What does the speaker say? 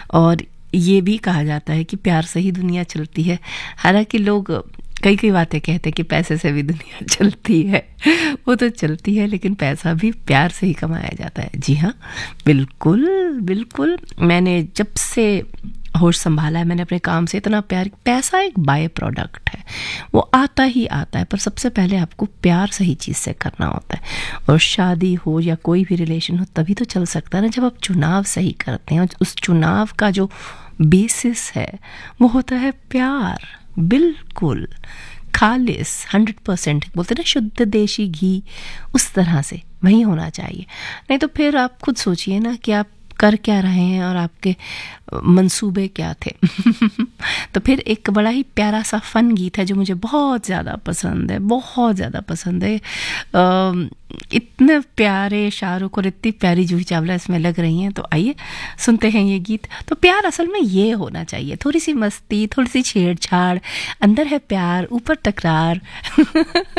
और ये भी कहा जाता है कि प्यार से ही दुनिया चलती है। हालांकि लोग कई कई बातें कहते हैं कि पैसे से भी दुनिया चलती है, वो तो चलती है, लेकिन पैसा भी प्यार से ही कमाया जाता है। जी हाँ, बिल्कुल बिल्कुल। मैंने जब से होश संभाला है, मैंने अपने काम से इतना प्यार, पैसा एक बाय प्रोडक्ट है, वो आता ही आता है, पर सबसे पहले आपको प्यार सही चीज़ से करना होता है। और शादी हो या कोई भी रिलेशन हो तभी तो चल सकता है ना, जब आप चुनाव सही करते हैं। और उस चुनाव का जो बेसिस है वो होता है प्यार, बिल्कुल खालिस 100%, बोलते ना शुद्ध देशी घी, उस तरह से वही होना चाहिए। नहीं तो फिर आप खुद सोचिए ना कि आप कर क्या रहे हैं और आपके मंसूबे क्या थे। तो फिर एक बड़ा ही प्यारा सा फन गीत है जो मुझे बहुत ज़्यादा पसंद है, बहुत ज़्यादा पसंद है। इतने प्यारे शाहरुख और इतनी प्यारी जूही चावला इसमें लग रही हैं, तो आइए सुनते हैं ये गीत। तो प्यार असल में ये होना चाहिए, थोड़ी सी मस्ती, थोड़ी सी छेड़छाड़, अंदर है प्यार, ऊपर तकरार।